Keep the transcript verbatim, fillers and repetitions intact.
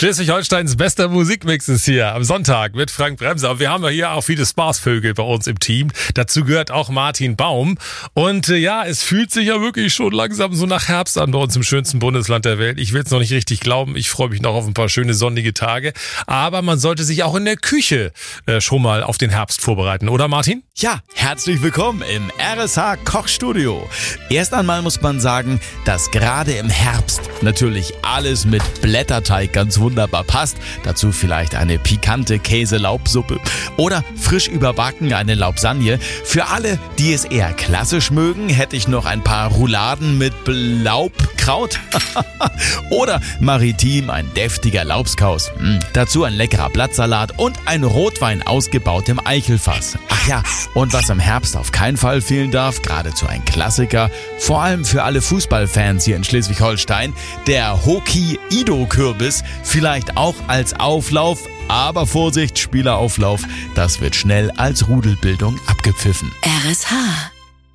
Schleswig-Holsteins bester Musikmix ist hier am Sonntag mit Frank Bremser. Aber wir haben ja hier auch viele Spaßvögel bei uns im Team. Dazu gehört auch Martin Baum. Und äh, ja, es fühlt sich ja wirklich schon langsam so nach Herbst an bei uns im schönsten Bundesland der Welt. Ich will es noch nicht richtig glauben. Ich freue mich noch auf ein paar schöne sonnige Tage. Aber man sollte sich auch in der Küche äh, schon mal auf den Herbst vorbereiten, oder Martin? Ja, herzlich willkommen im R S H Kochstudio. Erst einmal muss man sagen, dass gerade im Herbst natürlich alles mit Blätterteig ganz wunderbar passt. Dazu vielleicht eine pikante Käse-Laubsuppe oder frisch überbacken eine Laubsagne. Für alle, die es eher klassisch mögen, hätte ich noch ein paar Rouladen mit Laubkraut oder maritim ein deftiger Laubskaus. Mm, dazu ein leckerer Blattsalat und ein Rotwein ausgebaut im Eichelfass. Ach ja, und was im Herbst auf keinen Fall fehlen darf, geradezu ein Klassiker, vor allem für alle Fußballfans hier in Schleswig-Holstein, der Hoki-Ido-Kürbis, vielleicht auch als Auflauf, aber Vorsicht, Spielerauflauf, das wird schnell als Rudelbildung abgepfiffen. R S H